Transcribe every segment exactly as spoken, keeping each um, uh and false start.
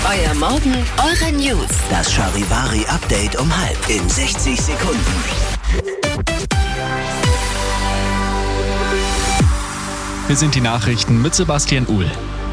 Euer Morgen, eure News. Das Charivari-Update um halb in sechzig Sekunden. Hier sind die Nachrichten mit Sebastian Uhl.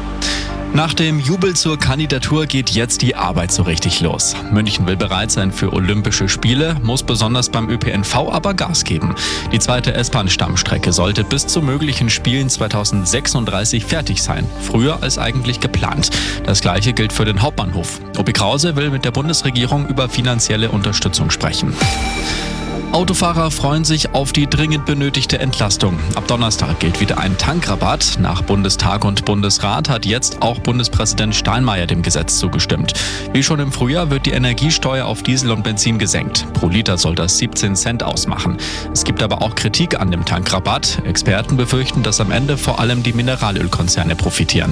Nach dem Jubel zur Kandidatur geht jetzt die Arbeit so richtig los. München will bereit sein für Olympische Spiele, muss besonders beim Ö P N V aber Gas geben. Die zweite S-Bahn-Stammstrecke sollte bis zu möglichen Spielen zweitausendsechsunddreißig fertig sein, früher als eigentlich geplant. Das gleiche gilt für den Hauptbahnhof. Opi Krause will mit der Bundesregierung über finanzielle Unterstützung sprechen. Autofahrer freuen sich auf die dringend benötigte Entlastung. Ab Donnerstag gilt wieder ein Tankrabatt. Nach Bundestag und Bundesrat hat jetzt auch Bundespräsident Steinmeier dem Gesetz zugestimmt. Wie schon im Frühjahr wird die Energiesteuer auf Diesel und Benzin gesenkt. Pro Liter soll das siebzehn Cent ausmachen. Es gibt aber auch Kritik an dem Tankrabatt. Experten befürchten, dass am Ende vor allem die Mineralölkonzerne profitieren.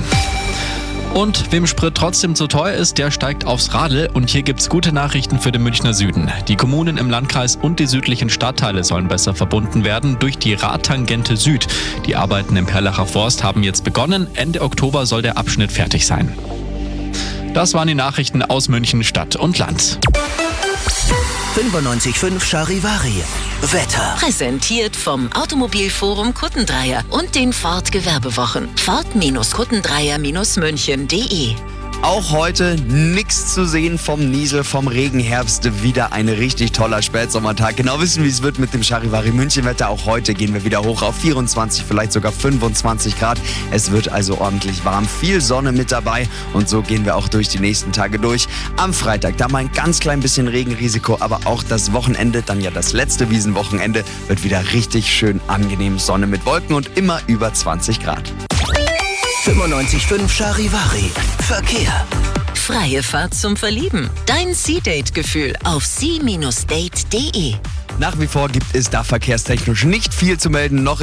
Und wem Sprit trotzdem zu teuer ist, der steigt aufs Radl. Und hier gibt's gute Nachrichten für den Münchner Süden. Die Kommunen im Landkreis und die südlichen Stadtteile sollen besser verbunden werden durch die Radtangente Süd. Die Arbeiten im Perlacher Forst haben jetzt begonnen. Ende Oktober soll der Abschnitt fertig sein. Das waren die Nachrichten aus München, Stadt und Land. fünfundneunzig Komma fünf Charivari. Wetter. Präsentiert vom Automobilforum Kuttendreier und den Ford Gewerbewochen. Ford Kuttendreier München punkt de. Auch heute nichts zu sehen vom Niesel, vom Regenherbst. Wieder ein richtig toller Spätsommertag. Genau wissen, wie es wird mit dem Charivari München-Wetter. Auch heute gehen wir wieder hoch auf vierundzwanzig, vielleicht sogar fünfundzwanzig Grad. Es wird also ordentlich warm. Viel Sonne mit dabei. Und so gehen wir auch durch die nächsten Tage durch. Am Freitag, da mal ein ganz klein bisschen Regenrisiko. Aber auch das Wochenende, dann ja das letzte Wiesenwochenende, wird wieder richtig schön angenehm. Sonne mit Wolken und immer über zwanzig Grad. fünfundneunzig Komma fünf Charivari. Verkehr. Freie Fahrt zum Verlieben. Dein Sea-Date-Gefühl auf sea Bindestrich date punkt de. Nach wie vor gibt es da verkehrstechnisch nicht viel zu melden. Noch